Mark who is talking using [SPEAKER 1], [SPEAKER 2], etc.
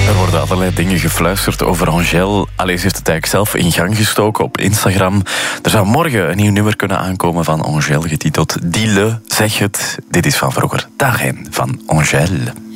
[SPEAKER 1] Er worden allerlei dingen gefluisterd over Angèle. Allee, ze heeft het eigenlijk zelf in gang gestoken op Instagram. Er zou morgen een nieuw nummer kunnen aankomen van Angèle, getiteld Dis-le, zeg het. Dit is van vroeger. Daarheen van Angèle.